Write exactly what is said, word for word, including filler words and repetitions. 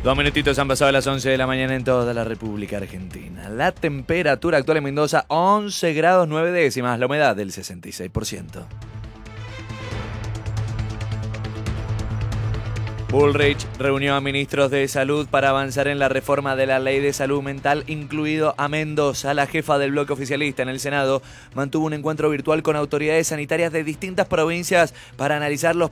Dos minutitos han pasado a las once de la mañana en toda la República Argentina. La temperatura actual en Mendoza, once grados nueve décimas, la humedad del sesenta y seis por ciento. Bullrich reunió a ministros de salud para avanzar en la reforma de la ley de salud mental, incluido a Mendoza. La jefa del bloque oficialista en el Senado mantuvo un encuentro virtual con autoridades sanitarias de distintas provincias para analizar los